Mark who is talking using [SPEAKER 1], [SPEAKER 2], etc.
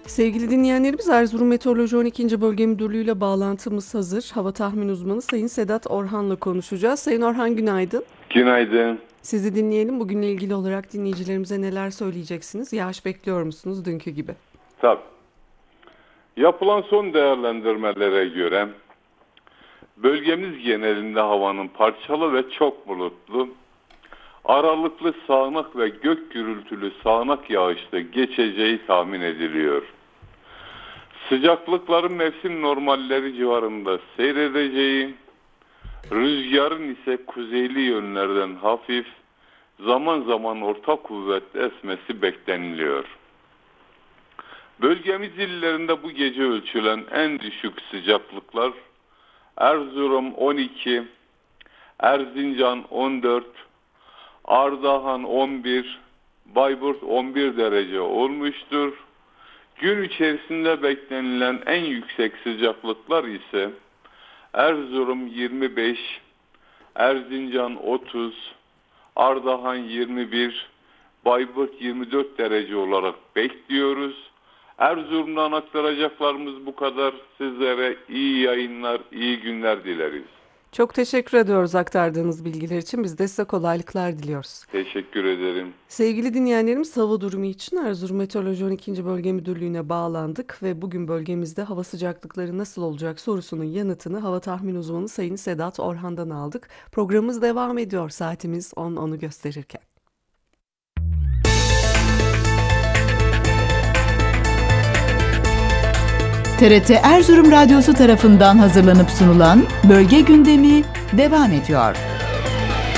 [SPEAKER 1] Sevgili dinleyenlerimiz, Erzurum Meteoroloji 12. Bölge Müdürlüğü ile bağlantımız hazır. Hava tahmin uzmanı Sayın Sedat Orhan'la konuşacağız. Sayın Orhan, günaydın.
[SPEAKER 2] Günaydın.
[SPEAKER 1] Sizi dinleyelim. Bugünle ilgili olarak dinleyicilerimize neler söyleyeceksiniz? Yağış bekliyor musunuz dünkü gibi?
[SPEAKER 2] Tabii. Yapılan son değerlendirmelere göre bölgemiz genelinde havanın parçalı ve çok bulutlu, aralıklı sağanak ve gök gürültülü sağanak yağışlı geçeceği tahmin ediliyor. Sıcaklıkların mevsim normalleri civarında seyredeceği, rüzgarın ise kuzeyli yönlerden hafif, zaman zaman orta kuvvetli esmesi bekleniliyor. Bölgemiz illerinde bu gece ölçülen en düşük sıcaklıklar Erzurum 12, Erzincan 14, Ardahan 11, Bayburt 11 derece olmuştur. Gün içerisinde beklenilen en yüksek sıcaklıklar ise Erzurum 25, Erzincan 30, Ardahan 21, Bayburt 24 derece olarak bekliyoruz. Erzurum'dan aktaracaklarımız bu kadar. Sizlere iyi yayınlar, iyi günler dileriz.
[SPEAKER 1] Çok teşekkür ediyoruz aktardığınız bilgiler için. Biz de size kolaylıklar diliyoruz.
[SPEAKER 2] Teşekkür ederim.
[SPEAKER 1] Sevgili dinleyenlerimiz, hava durumu için Erzurum Meteoroloji 12. Bölge Müdürlüğü'ne bağlandık ve bugün bölgemizde hava sıcaklıkları nasıl olacak sorusunun yanıtını hava tahmin uzmanı Sayın Sedat Orhan'dan aldık. Programımız devam ediyor, saatimiz 10'u gösterirken.
[SPEAKER 3] TRT Erzurum Radyosu tarafından hazırlanıp sunulan Bölge Gündemi devam ediyor.